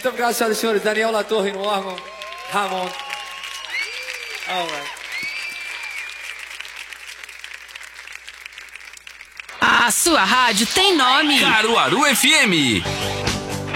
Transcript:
Muito obrigado, senhoras e senhores. Daniel Latorre no órgão. Ramon. All right. A sua rádio tem nome. Caruaru FM.